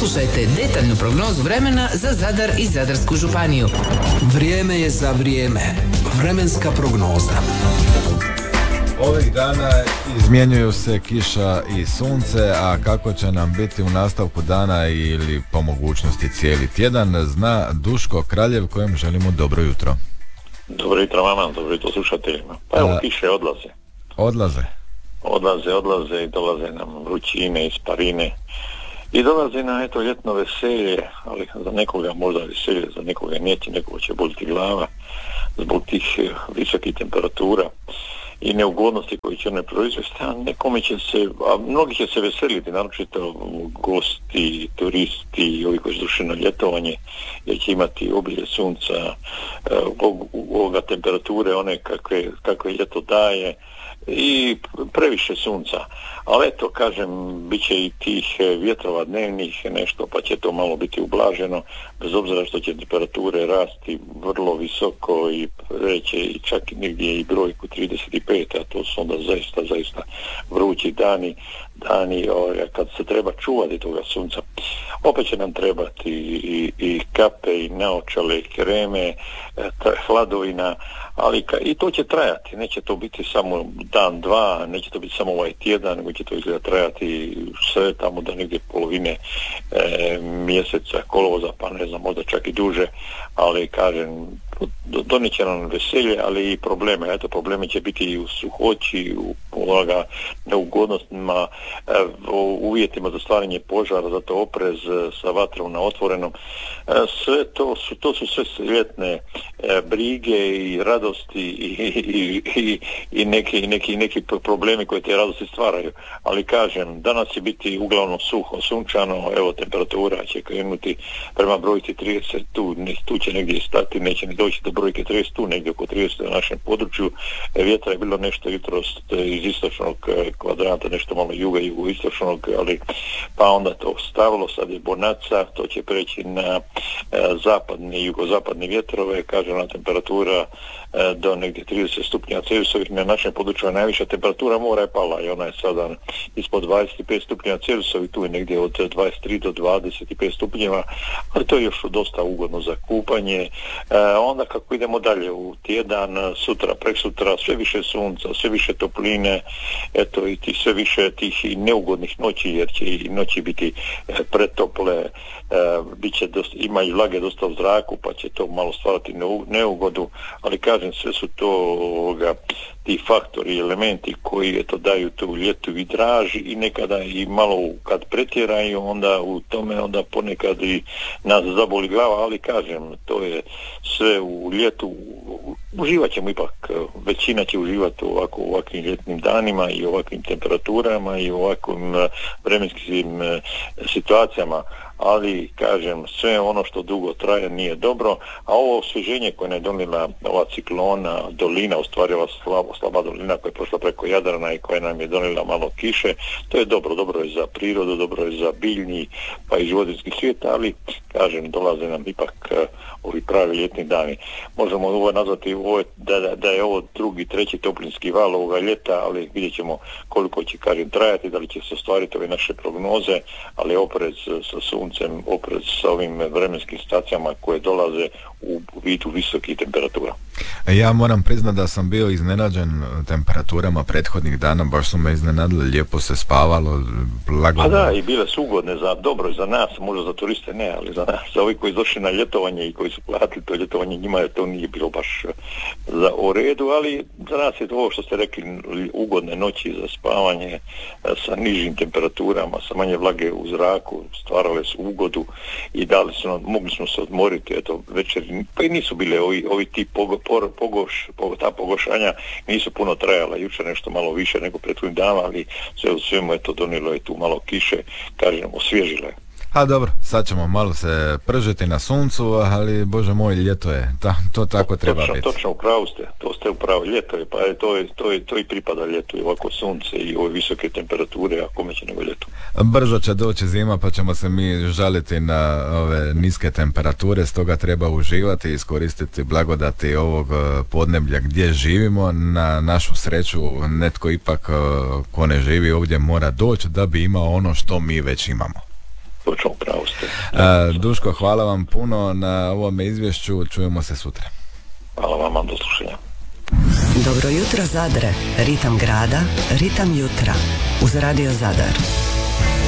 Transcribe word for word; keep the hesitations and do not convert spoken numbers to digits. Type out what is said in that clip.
Poslušajte detaljnu prognozu vremena za Zadar i Zadarsku županiju. Vrijeme je za vrijeme. Vremenska prognoza. Ovih dana izmjenjuju se kiša i sunce, a kako će nam biti u nastavku dana ili po mogućnosti cijeli tjedan, zna Duško Kraljev, kojem želimo dobro jutro. Dobro jutro vama, dobro jutro slušateljima. Pa evo, kiše odlaze. Odlaze? Odlaze, odlaze i dolaze nam vrućine, isparine. I dolaze na eto ljetno veselje, ali za nekoga možda veselje, za nekoga neće, nekoga će boliti glava zbog tih visokih temperatura i neugodnosti koje će one proizvesti, a nekome će se, a mnogi će se veseliti, naročito gosti, turisti, ovi koji su došli na ljetovanje, jer će imati obilje sunca, ovoga temperature, one kakve, kakve ljeto daje, i previše sunca. Ali eto, kažem, bit će i tih vjetrova dnevnih nešto, pa će to malo biti ublaženo, bez obzira što će temperature rasti vrlo visoko i reće i čak negdje i brojku trideset pet, a to su onda zaista, zaista vrući dani, dani o, kad se treba čuvati toga sunca. Opet će nam trebati i, i kape, i naočale, i kreme, hladovina, ali ka, i to će trajati, neće to biti samo dan, dva, neće to biti samo ovaj tjedan, nego će to izgleda trajati sve tamo do negdje polovine e, mjeseca kolovoza, pa ne znam, možda čak i duže, ali kažem, donijet će nam veselje, ali i probleme. Eto, probleme će biti i u suhoći, u ovoga, neugodnostima, u uvjetima za stvaranje požara, zato oprez sa vatrom na otvorenom. Sve to su, to su sve ljetne brige i radosti i, i, i, i neki, neki, neki problemi koje te radosti stvaraju. Ali kažem, danas će biti uglavnom suho, sunčano, evo, temperatura će krenuti prema brojci trideset, tu, tu će negdje stati, neće ni doći do brojke trideset, tu negdje oko trideset na našem području. Vjetra je bilo nešto jutros iz istočnog kvadranta, nešto malo juga, jugoistočnog, ali pa onda to stavilo, sad je bonaca, to će preći na e, zapadne i jugozapadne vjetrove, kažem, temperatura e, do negdje trideset stupnja Celzijusovih. Na našem području je najviša temperatura mora je pala i ona je sada ispod dvadeset pet stupnja Celzijusovih, tu je negdje od dvadeset tri do dvadeset pet stupnjeva, ali to je još dosta ugodno za kupanje. E, onda kako idemo dalje u tjedan, sutra, preksutra, sve više sunca, sve više topline, eto i ti sve više tih i neugodnih noći, jer će i noći biti e, pretople, e, bit će dosta, ima i vlage dosta u zraku, pa će to malo stvarati neugodu, ali kažem, sve su to ovoga, ti faktori, elementi koji eto daju tu ljetu i draži i nekada i malo kad pretjeraju, onda u tome onda ponekad i nas zaboli glava, ali kažem, to je sve u ljetu, uživat ćemo ipak, većina će uživati ovako u ovakvim ljetnim danima i ovakvim temperaturama i ovakvim vremenskim situacijama, ali kažem, sve ono što dugo traje nije dobro, a ovo osvježenje koje je donijela ova ciklona, dolina, u stvari ova slaba, slaba dolina koja je prošla preko Jadrana i koja nam je donijela malo kiše, to je dobro, dobro je za prirodu, dobro je za biljni pa i životinjski svijet, ali kažem, dolaze nam ipak uh, ovi pravi ljetni dani. Možemo ovo nazvati ovo, da, da, da je ovo drugi, treći toplinski val ovoga ljeta, ali vidjet ćemo koliko će, kažem, trajati, da li će se ostvariti ove naše prognoze, ali oprez sa suncem, oprez sa ovim vremenskim stacijama koje dolaze u vidu visokih temperatura. Ja moram priznati da sam bio iznenađen temperaturama prethodnih dana, baš su me iznenadili, lijepo se spavalo, lagodno. A da, i bile su ugodne, za, dobro za nas, možda za turiste ne, ali za nas, za ovi koji su došli na ljetovanje i koji su platili to ljetovanje, njima je to nije bilo baš za u redu, ali za nas je to ovo što ste rekli, ugodne noći za spavanje sa nižim temperaturama, sa manje vlage u zraku, stvarale su ugodu i dali su nam, mogli smo se odmoriti, eto, večer, pa i nisu bile ovi, ovi ti pogo, por, pogoš, pogo, ta pogošanja nisu puno trajala, jučer nešto malo više nego prethodnih dana, ali sve u svemu je to donijelo je tu malo kiše, kažem, osvježilo je. A dobro, sad ćemo malo se pržiti na suncu, ali bože moj, ljeto je, ta, to tako treba točno, biti. Točno, upravo ste, to ste upravo, ljeto je, pa je, to, je, to, je, to i pripada ljetu, i ovako sunce i ove visoke temperature, a kome će nego ljetu. Brzo će doći zima, pa ćemo se mi žaliti na ove niske temperature, stoga treba uživati i iskoristiti blagodati ovog podneblja gdje živimo. Na našu sreću netko ipak ko ne živi ovdje mora doći da bi imao ono što mi već imamo. Točno upravo ste. A, Duško, hvala vam puno na ovome izvješću, čujemo se sutra. Hvala vama, do slušanja. Dobro jutro Zadre, ritam grada, ritam jutra uz Radio Zadar.